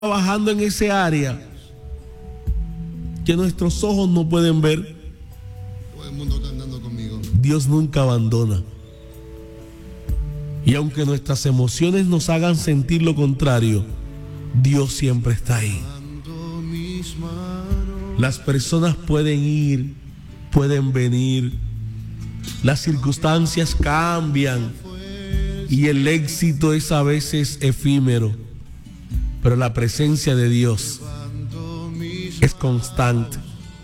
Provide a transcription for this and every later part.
trabajando en ese área que nuestros ojos no pueden ver. Todo el mundo está andando conmigo. Dios nunca abandona. Y aunque nuestras emociones nos hagan sentir lo contrario, Dios siempre está ahí. Las personas pueden ir, pueden venir, las circunstancias cambian y el éxito es a veces efímero, pero la presencia de Dios es constante.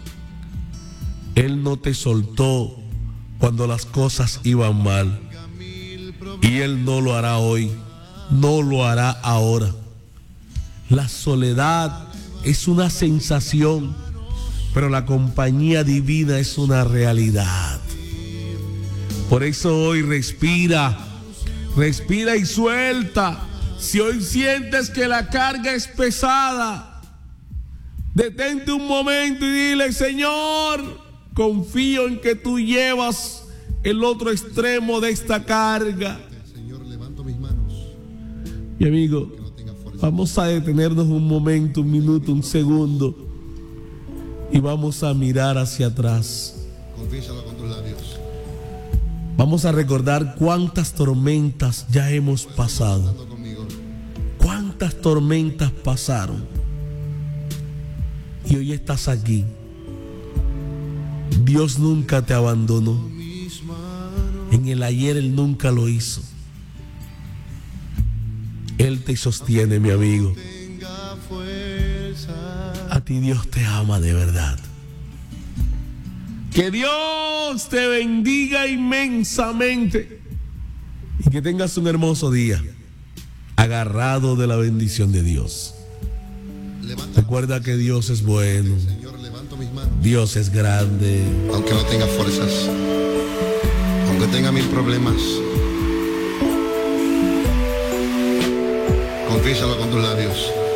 Él no te soltó cuando las cosas iban mal y Él no lo hará hoy, no lo hará ahora. La soledad es una sensación, pero la compañía divina es una realidad. Por eso hoy respira y suelta. Si hoy sientes que la carga es pesada, detente un momento y dile: Señor, confío en que tú llevas el otro extremo de esta carga. Señor, levanto mis manos. Mi amigo, vamos a detenernos un momento, un minuto, un segundo, y vamos a mirar hacia atrás. Confiésalo con tus labios. Vamos a recordar cuántas tormentas ya hemos pasado. Andando conmigo. Cuántas tormentas pasaron. Y hoy estás aquí. Dios nunca te abandonó. En el ayer Él nunca lo hizo. Él te sostiene, mi amigo. A ti Dios te ama de verdad. Que Dios te bendiga inmensamente y que tengas un hermoso día, agarrado de la bendición de Dios. Recuerda que Dios es bueno. Señor, levanto mis manos. Dios es grande. Aunque no tenga fuerzas, aunque tenga mil problemas, confiésalo con tus labios.